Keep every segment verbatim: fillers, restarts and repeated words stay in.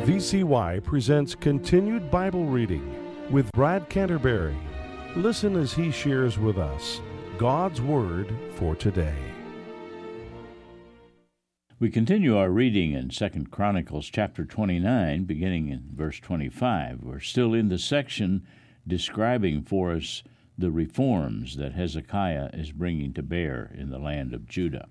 V C Y presents Continued Bible Reading with Brad Canterbury. Listen as he shares with us God's Word for today. We continue our reading in Second Chronicles chapter twenty-nine, beginning in verse twenty-five. We're still in the section describing for us the reforms that Hezekiah is bringing to bear in the land of Judah.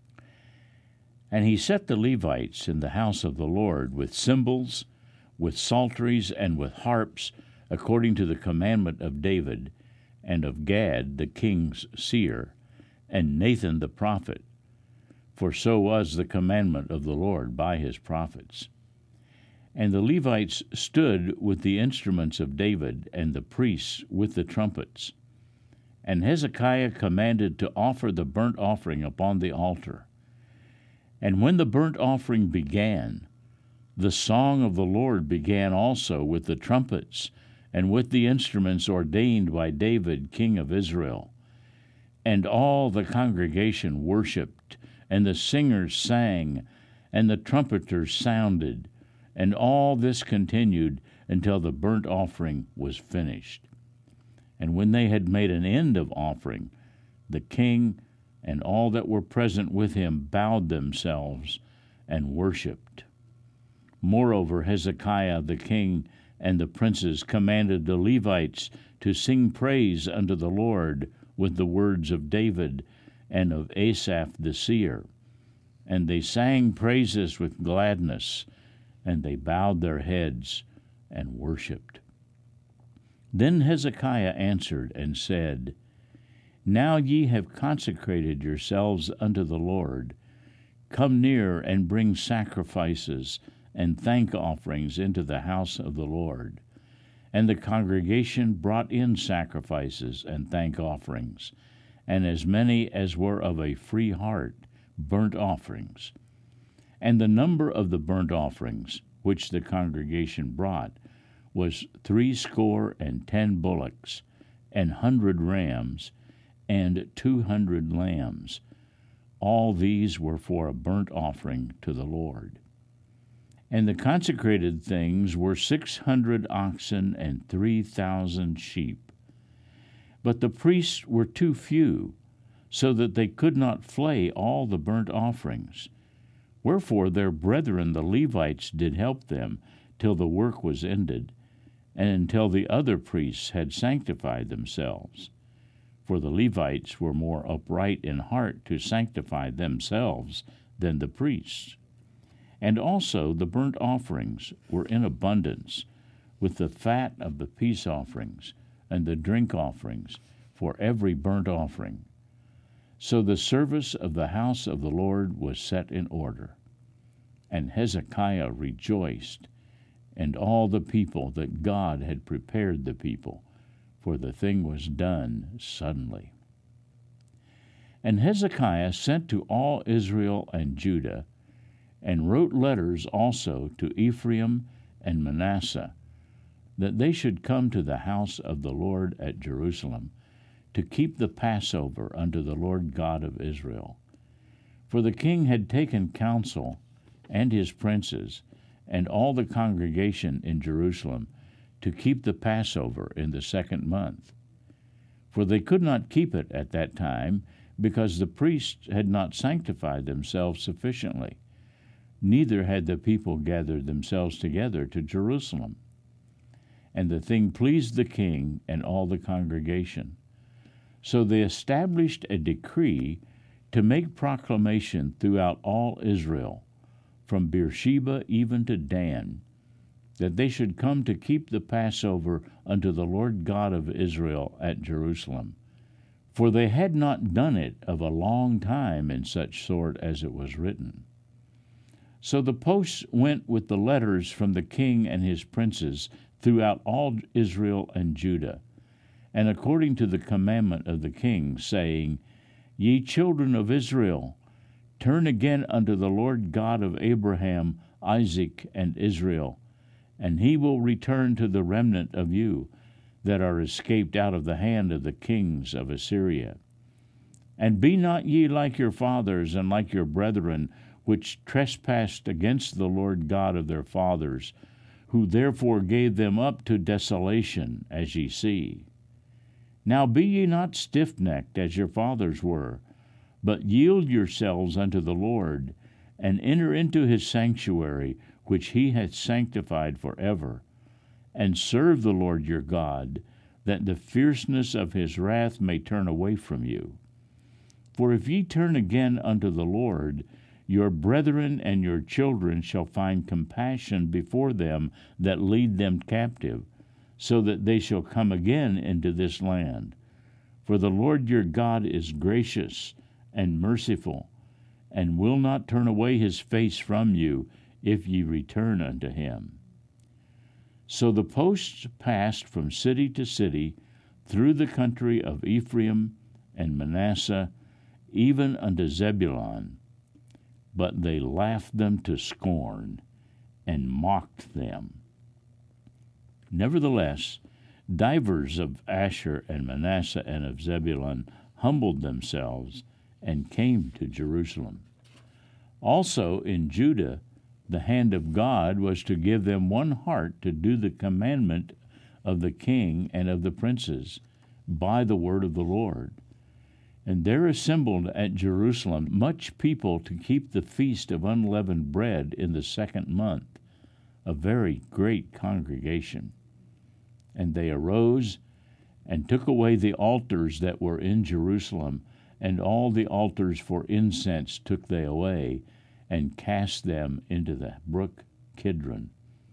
And he set the Levites in the house of the Lord with cymbals, with psalteries, and with harps, according to the commandment of David, and of Gad the king's seer, and Nathan the prophet. For so was the commandment of the Lord by his prophets. And the Levites stood with the instruments of David, and the priests with the trumpets. And Hezekiah commanded to offer the burnt offering upon the altar. And when the burnt offering began, the song of the Lord began also with the trumpets, and with the instruments ordained by David king of Israel. And all the congregation worshipped, and the singers sang, and the trumpeters sounded, and all this continued until the burnt offering was finished. And when they had made an end of offering, the king and all that were present with him bowed themselves and worshipped. Moreover, Hezekiah the king and the princes commanded the Levites to sing praise unto the Lord with the words of David and of Asaph the seer. And they sang praises with gladness, and they bowed their heads and worshipped. Then Hezekiah answered and said, Now ye have consecrated yourselves unto the Lord. Come near and bring sacrifices and thank offerings into the house of the Lord. And the congregation brought in sacrifices and thank offerings, and as many as were of a free heart, burnt offerings. And the number of the burnt offerings which the congregation brought was threescore and ten bullocks, and hundred rams, and two hundred lambs. All these were for a burnt offering to the Lord. And the consecrated things were six hundred oxen and three thousand sheep. But the priests were too few, so that they could not flay all the burnt offerings. Wherefore their brethren the Levites did help them till the work was ended, and until the other priests had sanctified themselves. For the Levites were more upright in heart to sanctify themselves than the priests. And also the burnt offerings were in abundance, with the fat of the peace offerings and the drink offerings for every burnt offering. So the service of the house of the Lord was set in order. And Hezekiah rejoiced, and all the people, that God had prepared the people, for the thing was done suddenly. And Hezekiah sent to all Israel and Judah, and wrote letters also to Ephraim and Manasseh, that they should come to the house of the Lord at Jerusalem, to keep the Passover unto the Lord God of Israel. For the king had taken counsel, and his princes, and all the congregation in Jerusalem, to keep the Passover in the second month. For they could not keep it at that time, because the priests had not sanctified themselves sufficiently, neither had the people gathered themselves together to Jerusalem. And the thing pleased the king and all the congregation. So they established a decree to make proclamation throughout all Israel, from Beersheba even to Dan, that they should come to keep the Passover unto the Lord God of Israel at Jerusalem. For they had not done it of a long time in such sort as it was written. So the posts went with the letters from the king and his princes throughout all Israel and Judah, and according to the commandment of the king, saying, Ye children of Israel, turn again unto the Lord God of Abraham, Isaac, and Israel, and he will return to the remnant of you that are escaped out of the hand of the kings of Assyria. And be not ye like your fathers and like your brethren, which trespassed against the Lord God of their fathers, who therefore gave them up to desolation, as ye see. Now be ye not stiffnecked, as your fathers were, but yield yourselves unto the Lord, and enter into his sanctuary, which he hath sanctified for ever, and serve the Lord your God, that the fierceness of his wrath may turn away from you. For if ye turn again unto the Lord, your brethren and your children shall find compassion before them that lead them captive, so that they shall come again into this land. For the Lord your God is gracious and merciful, and will not turn away his face from you, if ye return unto him. So the posts passed from city to city through the country of Ephraim and Manasseh, even unto Zebulun. But they laughed them to scorn, and mocked them. Nevertheless, divers of Asher and Manasseh and of Zebulun humbled themselves, and came to Jerusalem. Also in Judah the hand of God was to give them one heart to do the commandment of the king and of the princes, by the word of the Lord. And there assembled at Jerusalem much people to keep the feast of unleavened bread in the second month, a very great congregation. And they arose and took away the altars that were in Jerusalem, and all the altars for incense took they away, and cast them into the brook Kidron.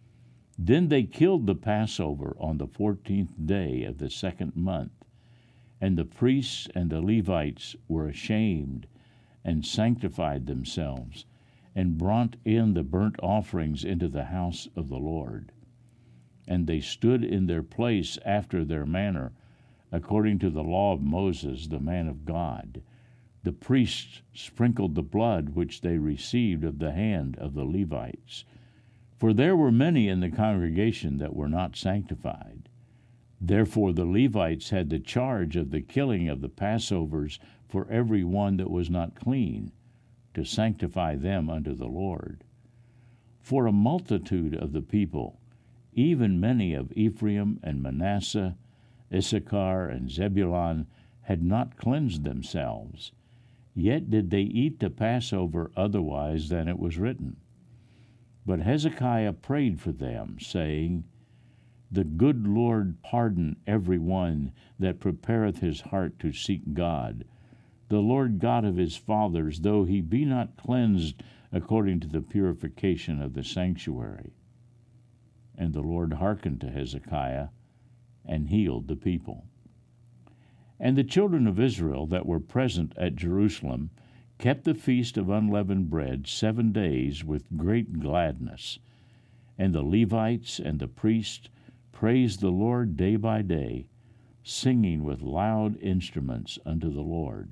Then they killed the Passover on the fourteenth day of the second month, and the priests and the Levites were ashamed, and sanctified themselves, and brought in the burnt offerings into the house of the Lord. And they stood in their place after their manner, according to the law of Moses, the man of God. The priests sprinkled the blood which they received of the hand of the Levites. For there were many in the congregation that were not sanctified. Therefore the Levites had the charge of the killing of the Passovers for every one that was not clean, to sanctify them unto the Lord. For a multitude of the people, even many of Ephraim and Manasseh, Issachar and Zebulun, had not cleansed themselves, yet did they eat the Passover otherwise than it was written. But Hezekiah prayed for them, saying, The good Lord pardon every one that prepareth his heart to seek God, the Lord God of his fathers, though he be not cleansed according to the purification of the sanctuary. And the Lord hearkened to Hezekiah, and healed the people. And the children of Israel that were present at Jerusalem kept the feast of unleavened bread seven days with great gladness. And the Levites and the priests praised the Lord day by day, singing with loud instruments unto the Lord.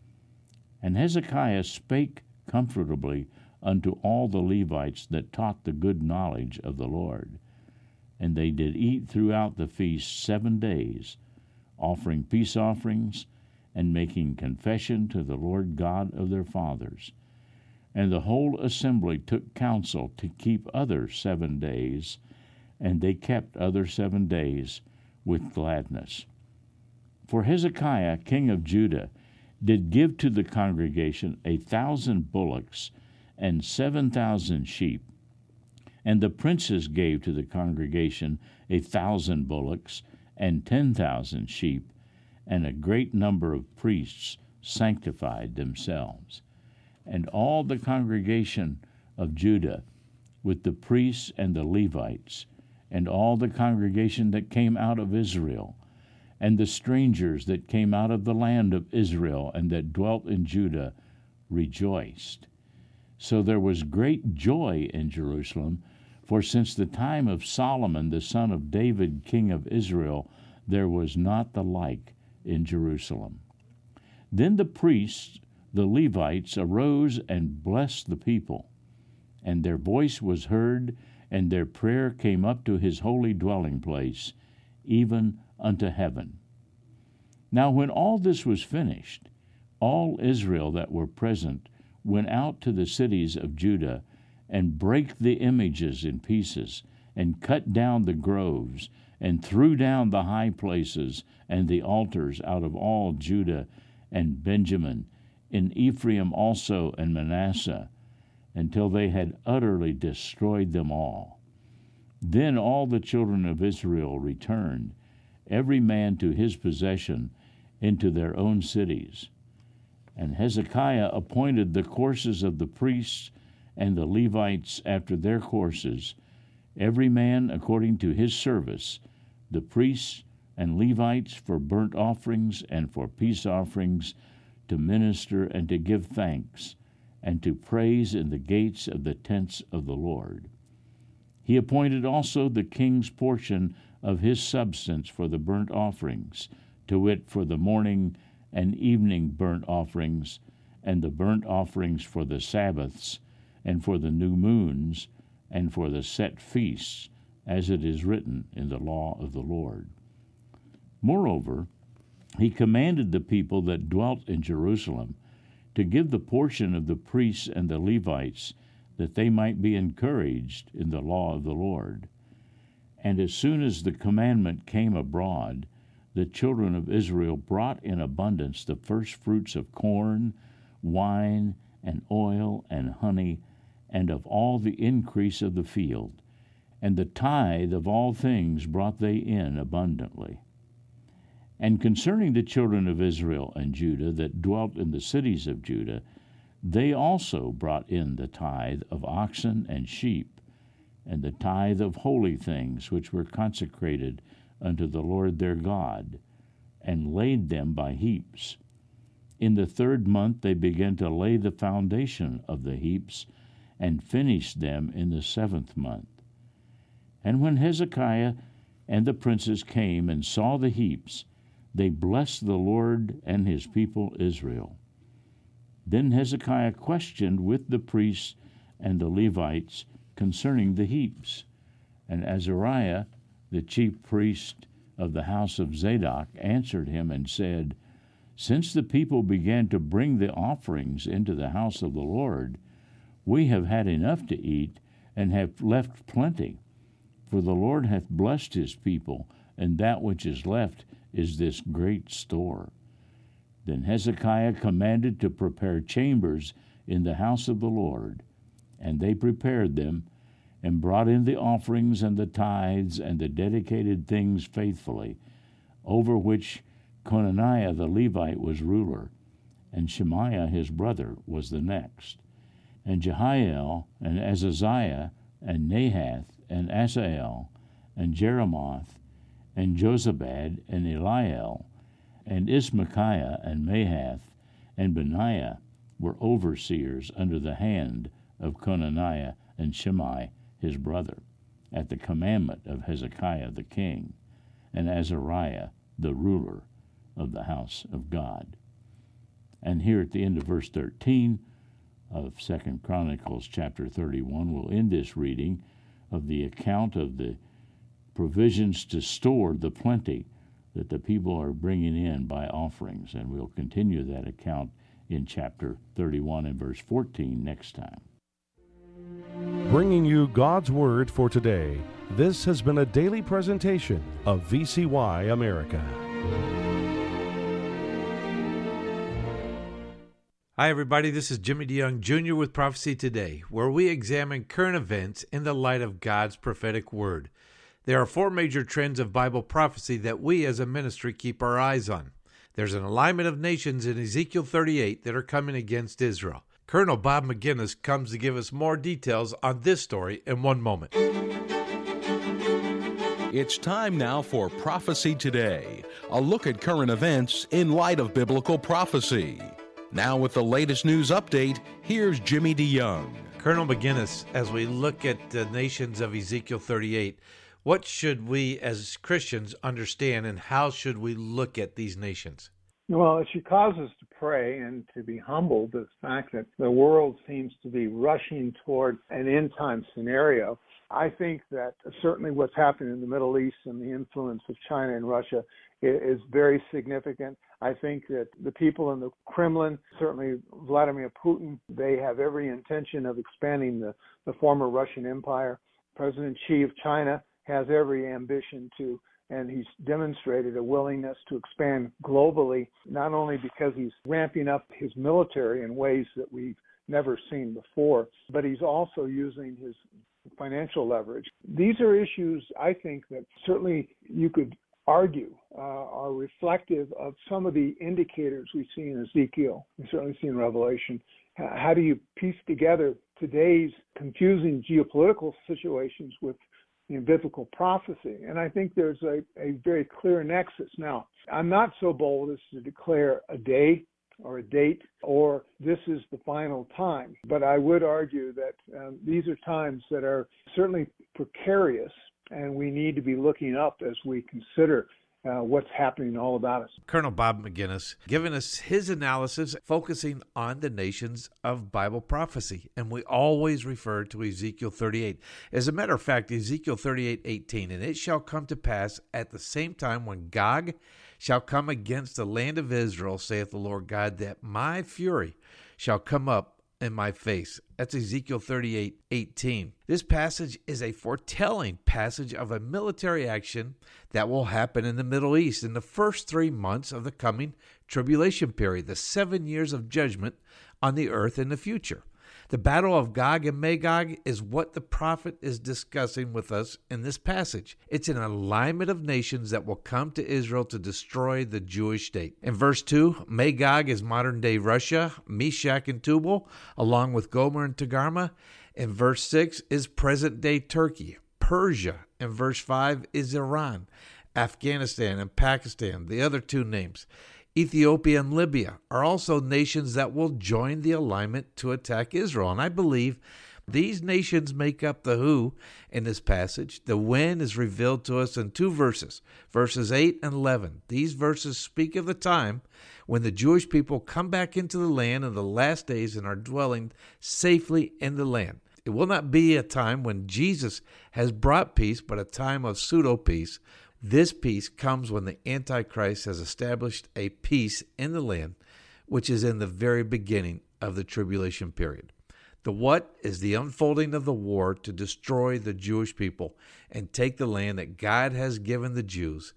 And Hezekiah spake comfortably unto all the Levites that taught the good knowledge of the Lord. And they did eat throughout the feast seven days, offering peace offerings, and making confession to the Lord God of their fathers. And the whole assembly took counsel to keep other seven days, and they kept other seven days with gladness. For Hezekiah king of Judah did give to the congregation a thousand bullocks and seven thousand sheep, and the princes gave to the congregation a thousand bullocks and ten thousand sheep, and a great number of priests sanctified themselves. And all the congregation of Judah, with the priests and the Levites, and all the congregation that came out of Israel, and the strangers that came out of the land of Israel and that dwelt in Judah, rejoiced. So there was great joy in Jerusalem, for since the time of Solomon the son of David king of Israel, there was not the like in Jerusalem. Then the priests, the Levites, arose and blessed the people, and their voice was heard, and their prayer came up to his holy dwelling place, even unto heaven. Now when all this was finished, all Israel that were present went out to the cities of Judah, and brake the images in pieces, and cut down the groves, and threw down the high places and the altars out of all Judah and Benjamin, in Ephraim also and Manasseh, until they had utterly destroyed them all. Then all the children of Israel returned, every man to his possession, into their own cities. And Hezekiah appointed the courses of the priests and the Levites after their courses, every man according to his service, the priests and Levites for burnt offerings and for peace offerings, to minister and to give thanks, and to praise in the gates of the tents of the Lord. He appointed also the king's portion of his substance for the burnt offerings, to wit, for the morning and evening burnt offerings, and the burnt offerings for the Sabbaths, and for the new moons, and for the set feasts, as it is written in the law of the Lord. Moreover, he commanded the people that dwelt in Jerusalem to give the portion of the priests and the Levites, that they might be encouraged in the law of the Lord. And as soon as the commandment came abroad, the children of Israel brought in abundance the first fruits of corn, wine, and oil, and honey, and of all the increase of the field. And the tithe of all things brought they in abundantly. And concerning the children of Israel and Judah that dwelt in the cities of Judah, they also brought in the tithe of oxen and sheep, and the tithe of holy things which were consecrated unto the Lord their God, and laid them by heaps. In the third month they began to lay the foundation of the heaps, and finished them in the seventh month. And when Hezekiah and the princes came and saw the heaps, they blessed the Lord and his people Israel. Then Hezekiah questioned with the priests and the Levites concerning the heaps. And Azariah, the chief priest of the house of Zadok, answered him and said, Since the people began to bring the offerings into the house of the Lord, we have had enough to eat, and have left plenty. For the Lord hath blessed his people, and that which is left is this great store. Then Hezekiah commanded to prepare chambers in the house of the Lord, and they prepared them, and brought in the offerings and the tithes and the dedicated things faithfully, over which Conaniah the Levite was ruler, and Shemaiah his brother was the next. And Jehiel, and Azaziah, and Nahath, and Asael, and Jeremoth, and Jozabad, and Eliel, and Ismachiah, and Mahath, and Benaiah were overseers under the hand of Conaniah and Shimei his brother, at the commandment of Hezekiah the king, and Azariah the ruler of the house of God. And here at the end of verse thirteen of Second Chronicles chapter thirty-one, we'll end this reading of the account of the provisions to store the plenty that the people are bringing in by offerings. And we'll continue that account in chapter thirty-one and verse fourteen next time. Bringing you God's Word for today, this has been a daily presentation of V C Y America. Hi, everybody. This is Jimmy DeYoung, Junior with Prophecy Today, where we examine current events in the light of God's prophetic word. There are four major trends of Bible prophecy that we as a ministry keep our eyes on. There's an alignment of nations in Ezekiel thirty-eight that are coming against Israel. Colonel Bob McGinnis comes to give us more details on this story in one moment. It's time now for Prophecy Today, a look at current events in light of biblical prophecy. Now with the latest news update, here's Jimmy DeYoung. Colonel McGinnis, as we look at the nations of Ezekiel thirty-eight, what should we as Christians understand, and how should we look at these nations? Well, it should cause us to pray and to be humbled. The fact that the world seems to be rushing toward an end-time scenario. I think that certainly what's happening in the Middle East and the influence of China and Russia is very significant. I think that the people in the Kremlin, certainly Vladimir Putin, they have every intention of expanding the, the former Russian Empire. President Xi of China has every ambition to, and he's demonstrated a willingness to expand globally, not only because he's ramping up his military in ways that we've never seen before, but he's also using his financial leverage. These are issues, I think, that certainly you could argue uh, are reflective of some of the indicators we see in Ezekiel, we certainly see in Revelation. How do you piece together today's confusing geopolitical situations with the biblical prophecy? And I think there's a, a very clear nexus. Now, I'm not so bold as to declare a day or a date or this is the final time, but I would argue that um, these are times that are certainly precarious, and we need to be looking up as we consider uh, what's happening all about us. Colonel Bob Maginnis giving us his analysis, focusing on the nations of Bible prophecy. And we always refer to Ezekiel thirty-eight. As a matter of fact, Ezekiel thirty-eight eighteen, and it shall come to pass at the same time when Gog shall come against the land of Israel, saith the Lord God, that my fury shall come up in my face. That's Ezekiel thirty-eight eighteen. This passage is a foretelling passage of a military action that will happen in the Middle East in the first three months of the coming tribulation period, the seven years of judgment on the earth in the future. The battle of Gog and Magog is what the prophet is discussing with us in this passage. It's an alignment of nations that will come to Israel to destroy the Jewish state. In verse two, Magog is modern-day Russia, Meshach and Tubal, along with Gomer and Togarmah. In verse six is present-day Turkey. Persia, in verse five, is Iran, Afghanistan, and Pakistan, the other two names. Ethiopia and Libya are also nations that will join the alignment to attack Israel. And I believe these nations make up the who in this passage. The when is revealed to us in two verses, verses eight and eleven. These verses speak of the time when the Jewish people come back into the land in the last days and are dwelling safely in the land. It will not be a time when Jesus has brought peace, but a time of pseudo-peace. This peace comes when the Antichrist has established a peace in the land, which is in the very beginning of the tribulation period. The what is the unfolding of the war to destroy the Jewish people and take the land that God has given the Jews.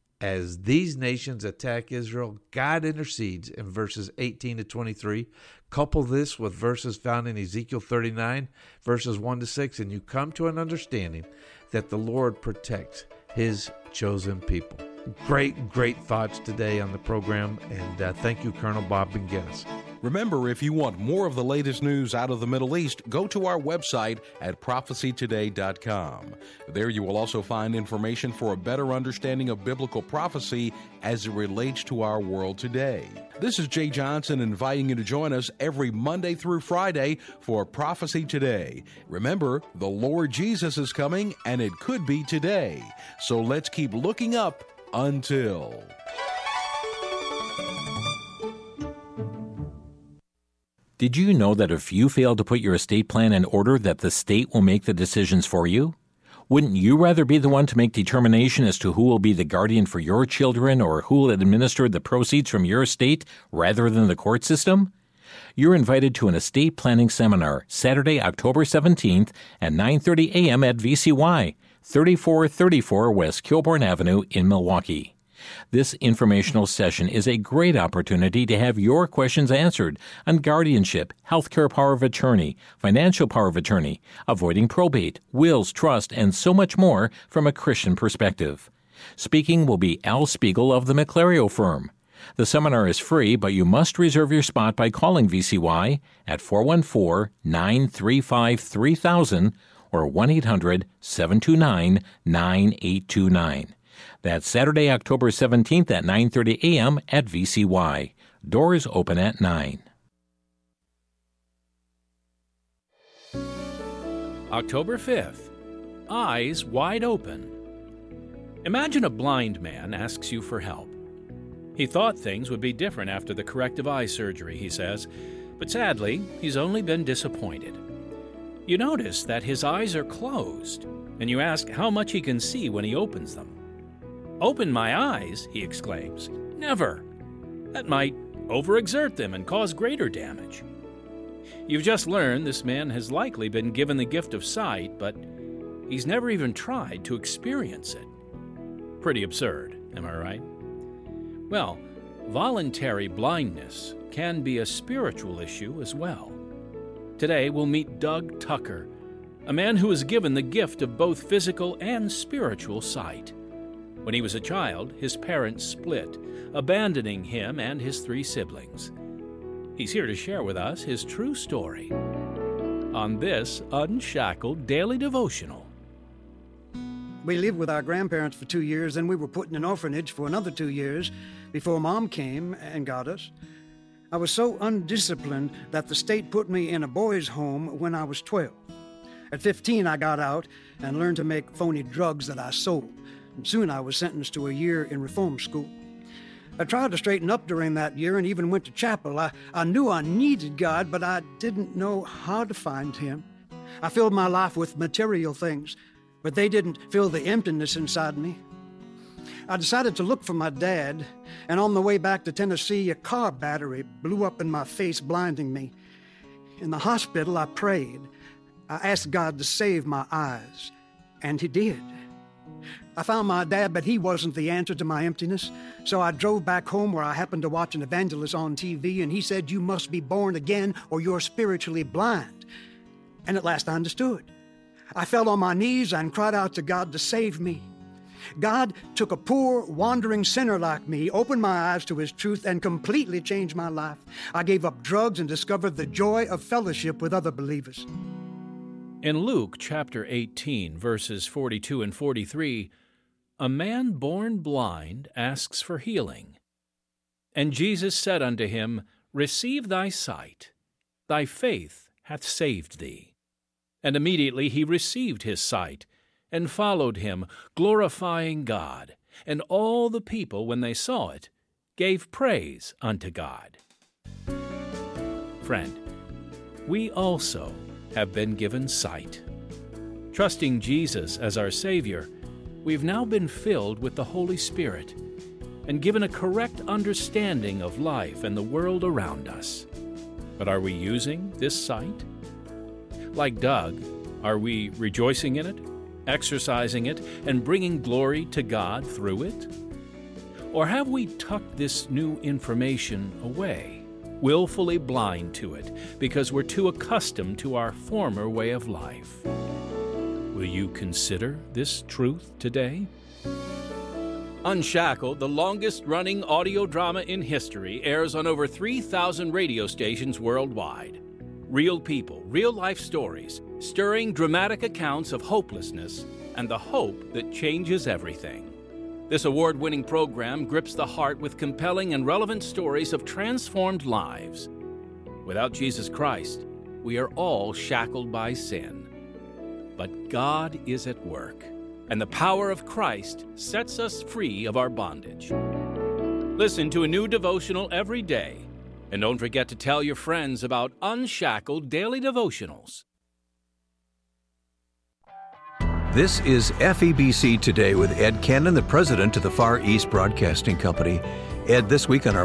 As these nations attack Israel, God intercedes in verses eighteen to twenty-three. Couple this with verses found in Ezekiel thirty-nine, verses one to six, and you come to an understanding that the Lord protects his chosen people. Great, great thoughts today on the program, and uh, thank you, Colonel Bob Maginnis. Remember, if you want more of the latest news out of the Middle East, go to our website at prophecy today dot com. There you will also find information for a better understanding of biblical prophecy as it relates to our world today. This is Jay Johnson inviting you to join us every Monday through Friday for Prophecy Today. Remember, the Lord Jesus is coming, and it could be today. So let's keep looking up until... Did you know that if you fail to put your estate plan in order, that the state will make the decisions for you? Wouldn't you rather be the one to make determination as to who will be the guardian for your children or who will administer the proceeds from your estate rather than the court system? You're invited to an estate planning seminar Saturday, October seventeenth at nine thirty a.m. at V C Y, thirty-four thirty-four West Kilbourne Avenue in Milwaukee. This informational session is a great opportunity to have your questions answered on guardianship, healthcare power of attorney, financial power of attorney, avoiding probate, wills, trust, and so much more from a Christian perspective. Speaking will be Al Spiegel of the McClario firm. The seminar is free, but you must reserve your spot by calling V C Y at four one four, nine three five, three thousand or one eight hundred, seven two nine, nine eight two nine. That's Saturday, October seventeenth at nine thirty a.m. at V C Y. Doors open at nine. October fifth. Eyes wide open. Imagine a blind man asks you for help. He thought things would be different after the corrective eye surgery, he says, but sadly, he's only been disappointed. You notice that his eyes are closed, and you ask how much he can see when he opens them. "Open my eyes," he exclaims. "Never. That might overexert them and cause greater damage." You've just learned this man has likely been given the gift of sight, but he's never even tried to experience it. Pretty absurd, am I right? Well, voluntary blindness can be a spiritual issue as well. Today we'll meet Doug Tucker, a man who was given the gift of both physical and spiritual sight. When he was a child, his parents split, abandoning him and his three siblings. He's here to share with us his true story on this Unshackled Daily Devotional. We lived with our grandparents for two years, then we were put in an orphanage for another two years before Mom came and got us. I was so undisciplined that the state put me in a boys' home when I was twelve. At fifteen, I got out and learned to make phony drugs that I sold. And soon I was sentenced to a year in reform school. I tried to straighten up during that year and even went to chapel. I, I knew I needed God, but I didn't know how to find Him. I filled my life with material things, but they didn't fill the emptiness inside me. I decided to look for my dad, and on the way back to Tennessee, a car battery blew up in my face, blinding me. In the hospital, I prayed. I asked God to save my eyes, and He did. I found my dad, but he wasn't the answer to my emptiness. So I drove back home where I happened to watch an evangelist on T V, and he said, "You must be born again or you're spiritually blind." And at last I understood. I fell on my knees and cried out to God to save me. God took a poor, wandering sinner like me, opened my eyes to His truth, and completely changed my life. I gave up drugs and discovered the joy of fellowship with other believers. In Luke chapter eighteen, verses forty-two and forty-three, a man born blind asks for healing. And Jesus said unto him, "Receive thy sight. Thy faith hath saved thee." And immediately he received his sight, and followed him, glorifying God. And all the people, when they saw it, gave praise unto God. Friend, we also have been given sight. Trusting Jesus as our Savior, we've now been filled with the Holy Spirit and given a correct understanding of life and the world around us. But are we using this sight? Like Doug, are we rejoicing in it, exercising it, and bringing glory to God through it? Or have we tucked this new information away, willfully blind to it, because we're too accustomed to our former way of life? Will you consider this truth today? Unshackled, the longest-running audio drama in history, airs on over three thousand radio stations worldwide. Real people, real-life stories, stirring dramatic accounts of hopelessness and the hope that changes everything. This award-winning program grips the heart with compelling and relevant stories of transformed lives. Without Jesus Christ, we are all shackled by sin. But God is at work, and the power of Christ sets us free of our bondage. Listen to a new devotional every day, and don't forget to tell your friends about Unshackled Daily Devotionals. This is F E B C Today with Ed Cannon, the president of the Far East Broadcasting Company. Ed, this week on our